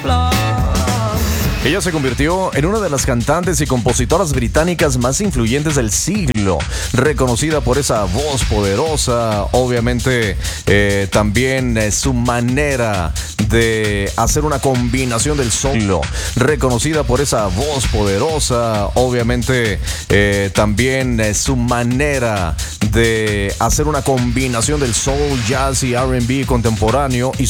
Ella se convirtió en una de las cantantes y compositoras británicas más influyentes del siglo, reconocida por esa voz poderosa, obviamente también su manera de hacer una combinación del soul, reconocida por esa voz poderosa, obviamente también su manera de hacer una combinación del soul, jazz y R&B contemporáneo y